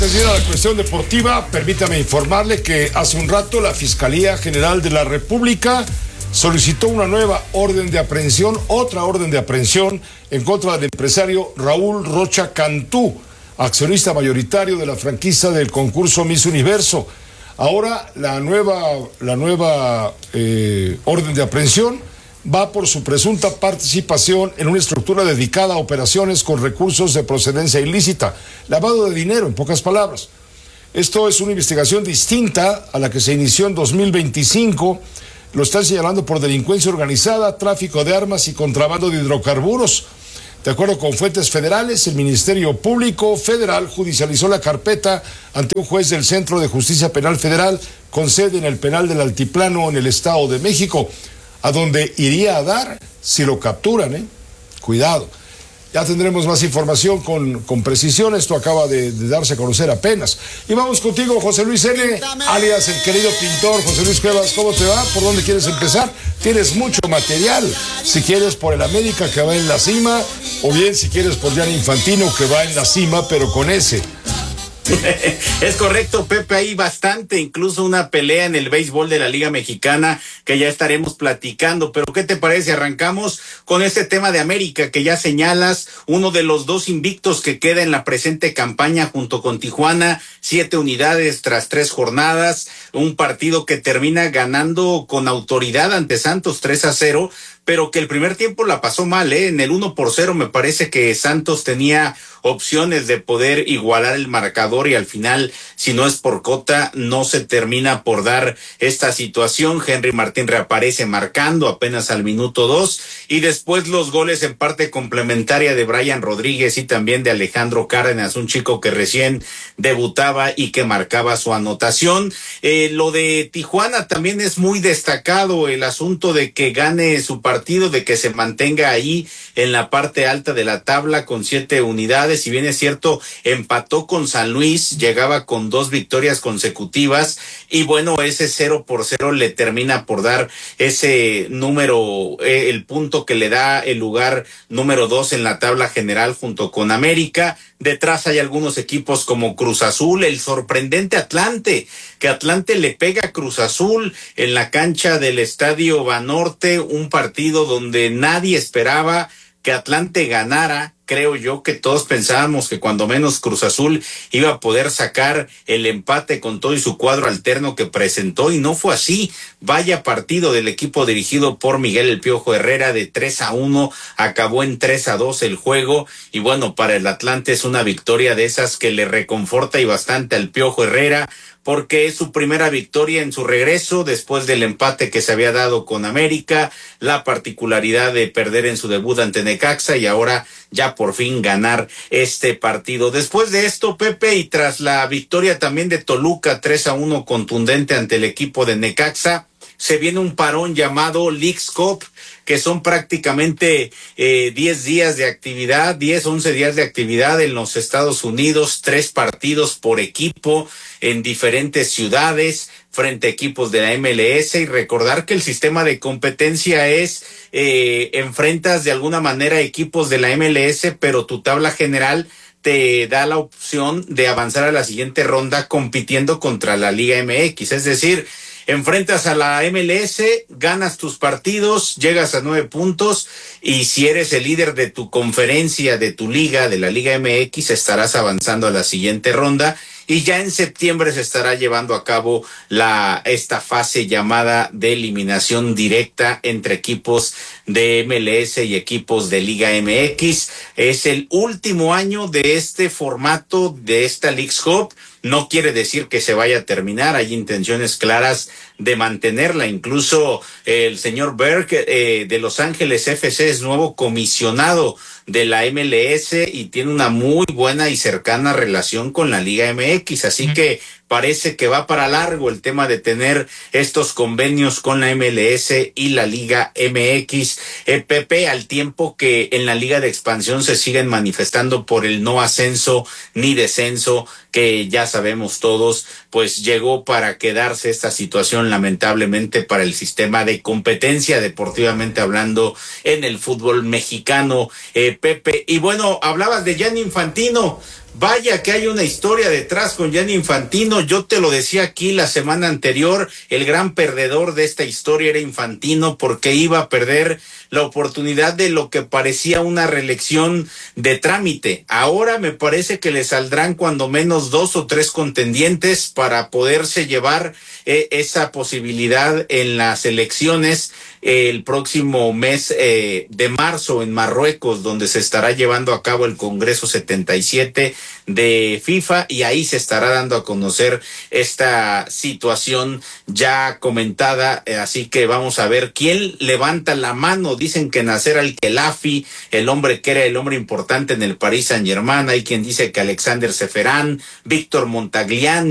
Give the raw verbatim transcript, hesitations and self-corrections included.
Antes de ir a la cuestión deportiva, permítame informarle que hace un rato la Fiscalía General de la República solicitó una nueva orden de aprehensión, otra orden de aprehensión en contra del empresario Raúl Rocha Cantú, accionista mayoritario de la franquicia del concurso Miss Universo. Ahora la nueva, la nueva eh, orden de aprehensión va por su presunta participación en una estructura dedicada a operaciones con recursos de procedencia ilícita, lavado de dinero, en pocas palabras. Esto es una investigación distinta a la que se inició en dos mil veinticinco. Lo están señalando por delincuencia organizada, tráfico de armas y contrabando de hidrocarburos. De acuerdo con fuentes federales, el Ministerio Público Federal judicializó la carpeta ante un juez del Centro de Justicia Penal Federal con sede en el penal del Altiplano en el Estado de México, a donde iría a dar si lo capturan, ¿eh? Cuidado. Ya tendremos más información con, con precisión. Esto acaba de, de darse a conocer apenas. Y vamos contigo, José Luis N., alias el querido pintor. José Luis Cuevas, ¿cómo te va? ¿Por dónde quieres empezar? Tienes mucho material. Si quieres por el América, que va en la cima, o bien si quieres por Gianni Infantino, que va en la cima, pero con ese. Es correcto, Pepe, hay bastante, incluso una pelea en el béisbol de la Liga Mexicana que ya estaremos platicando, pero ¿qué te parece? Arrancamos con este tema de América que ya señalas, uno de los dos invictos que queda en la presente campaña junto con Tijuana, siete unidades tras tres jornadas, un partido que termina ganando con autoridad ante Santos tres a cero, pero que el primer tiempo la pasó mal, ¿eh? En el uno por cero me parece que Santos tenía opciones de poder igualar el marcador y al final, si no es por Cota, no se termina por dar esta situación. Henry Martín reaparece marcando apenas al minuto dos y después los goles en parte complementaria de Brian Rodríguez y también de Alejandro Cárdenas, un chico que recién debutaba y que marcaba su anotación. Eh, lo de Tijuana también es muy destacado, el asunto de que gane su partido, de que se mantenga ahí en la parte alta de la tabla con siete unidades. Si bien es cierto, empató con San Luis, llegaba con dos victorias consecutivas y bueno, ese cero por cero le termina por dar ese número, eh, el punto que le da el lugar número dos en la tabla general junto con América. Detrás hay algunos equipos como Cruz Azul, el sorprendente Atlante, que Atlante le pega a Cruz Azul en la cancha del Estadio Banorte, un partido donde nadie esperaba que Atlante ganara. Creo yo que todos pensábamos que cuando menos Cruz Azul iba a poder sacar el empate con todo y su cuadro alterno que presentó y no fue así. Vaya partido del equipo dirigido por Miguel El Piojo Herrera, de tres a uno, acabó en tres a dos el juego y bueno, para el Atlante es una victoria de esas que le reconforta y bastante al Piojo Herrera, porque es su primera victoria en su regreso después del empate que se había dado con América, la particularidad de perder en su debut ante Necaxa y ahora ya por fin ganar este partido. Después de esto, Pepe, y tras la victoria también de Toluca tres a uno contundente ante el equipo de Necaxa, se viene un parón llamado Leagues Cup, que son prácticamente eh, diez días de actividad, diez, once días de actividad en los Estados Unidos, tres partidos por equipo en diferentes ciudades frente a equipos de la M L S, y recordar que el sistema de competencia es eh, enfrentas de alguna manera equipos de la M L S, pero tu tabla general te da la opción de avanzar a la siguiente ronda compitiendo contra la Liga M X, es decir, enfrentas a la M L S, ganas tus partidos, llegas a nueve puntos y si eres el líder de tu conferencia, de tu liga, de la Liga M X, estarás avanzando a la siguiente ronda y ya en septiembre se estará llevando a cabo la esta fase llamada de eliminación directa entre equipos de M L S y equipos de Liga M X. Es el último año de este formato, de esta Leagues Cup. No quiere decir que se vaya a terminar, hay intenciones claras de mantenerla. Incluso el señor Berg eh, de Los Ángeles F C es nuevo comisionado de la M L S y tiene una muy buena y cercana relación con la Liga M X, así mm. que parece que va para largo el tema de tener estos convenios con la M L S y la Liga M X, eh, Pepe, al tiempo que en la Liga de Expansión se siguen manifestando por el no ascenso ni descenso, que ya sabemos todos, pues llegó para quedarse esta situación lamentablemente para el sistema de competencia deportivamente hablando en el fútbol mexicano, eh, Pepe. Y bueno, hablabas de Gianni Infantino, Vaya que hay una historia detrás con Gianni Infantino. Yo te lo decía aquí la semana anterior, el gran perdedor de esta historia era Infantino porque iba a perder la oportunidad de lo que parecía una reelección de trámite. Ahora me parece que le saldrán cuando menos dos o tres contendientes para poderse llevar eh, esa posibilidad en las elecciones eh, el próximo mes eh, de marzo en Marruecos, donde se estará llevando a cabo el Congreso setenta y siete de FIFA, y ahí se estará dando a conocer esta situación ya comentada, eh, así que vamos a ver quién levanta la mano. Dicen que Nasser Al-Khelaifi, el hombre que era el hombre importante en el Paris Saint-Germain, hay quien dice que Alexander Ceferán, Víctor Montagliani,